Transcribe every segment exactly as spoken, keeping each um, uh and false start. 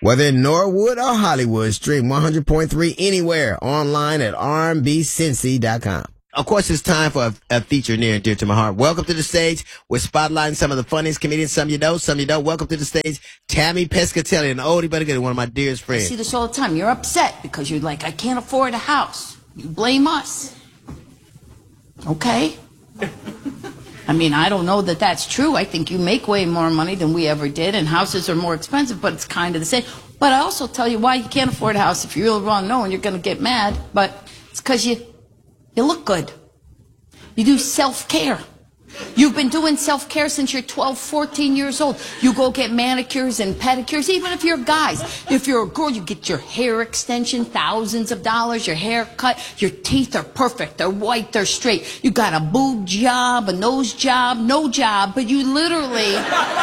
Whether in Norwood or Hollywood, stream one hundred point three anywhere online at R M B Cincy dot com. Of course, it's time for a, a feature near and dear to my heart. Welcome to the stage. We're spotlighting some of the funniest comedians. Some you know, some you don't. Welcome to the stage, Tammy Pescatelli, an oldie but a goodie, one of my dearest friends. I see this all the time. You're upset because you're like, I can't afford a house. You blame us. Okay? I mean, I don't know that that's true. I think you make way more money than we ever did, and houses are more expensive, but it's kind of the same. But I also tell you why you can't afford a house. If you really want to know, and you're going to get mad, but it's because you... You look good. You do self-care. You've been doing self-care since you're twelve, fourteen years old. You go get manicures and pedicures, even if you're guys. If you're a girl, you get your hair extension, thousands of dollars, your hair cut, your teeth are perfect, they're white, they're straight. You got a boob job, a nose job, no job, but you literally,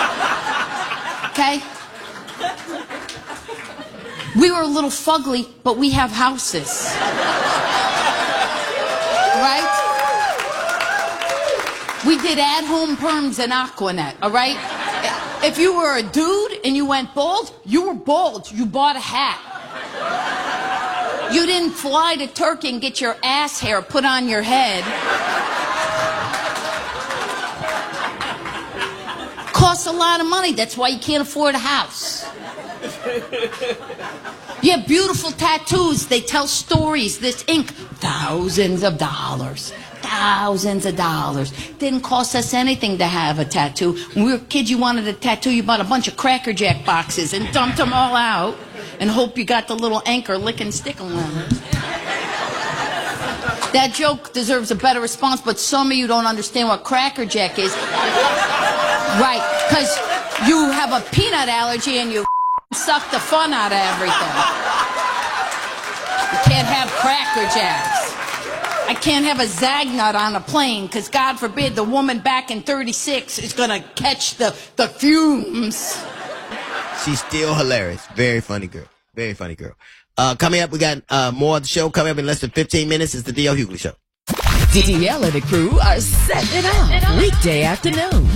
okay? We were a little fugly, but we have houses. Right? We did at-home perms and Aquanet, all right? If you were a dude and you went bald, you were bald. You bought a hat. You didn't fly to Turkey and get your ass hair put on your head. Costs a lot of money. That's why you can't afford a house. You have beautiful tattoos. They tell stories. This ink, thousands of dollars. Thousands of dollars. Didn't cost us anything to have a tattoo. When we were kids, you wanted a tattoo, you bought a bunch of Cracker Jack boxes and dumped them all out and hope you got the little anchor lick and stick on them. That joke deserves a better response, but some of you don't understand what Cracker Jack is. Right, because you have a peanut allergy and you suck the fun out of everything. You can't have Cracker Jacks. I can't have a Zagnut on a plane because, God forbid, the woman back in thirty-six is going to catch the, the fumes. She's still hilarious. Very funny girl. Very funny girl. Uh, coming up, we got uh, more of the show coming up in less than fifteen minutes. It's the D L Hughley Show. D L and the crew are setting it off weekday afternoon.